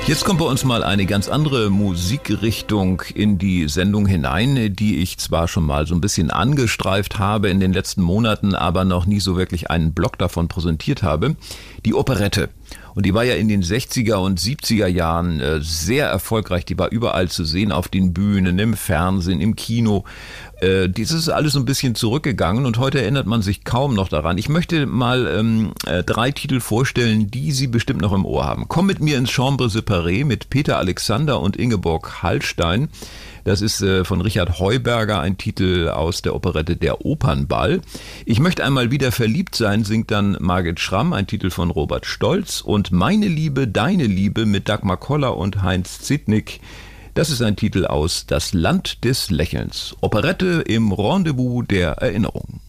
Jetzt kommt bei uns mal eine ganz andere Musikrichtung in die Sendung hinein, die ich zwar schon mal so ein bisschen angestreift habe in den letzten Monaten, aber noch nie so wirklich einen Block davon präsentiert habe. Die Operette. Und die war ja in den 60er und 70er Jahren sehr erfolgreich. Die war überall zu sehen, auf den Bühnen, im Fernsehen, im Kino. Dieses ist alles so ein bisschen zurückgegangen und heute erinnert man sich kaum noch daran. Ich möchte mal 3 Titel vorstellen, die Sie bestimmt noch im Ohr haben. Komm mit mir ins Chambre Séparée mit Peter Alexander und Ingeborg Hallstein. Das ist von Richard Heuberger, ein Titel aus der Operette Der Opernball. Ich möchte einmal wieder verliebt sein, singt dann Margit Schramm, ein Titel von Robert Stolz. Und Meine Liebe, deine Liebe mit Dagmar Koller und Heinz Zitnik. Das ist ein Titel aus Das Land des Lächelns. Operette im Rendezvous der Erinnerung.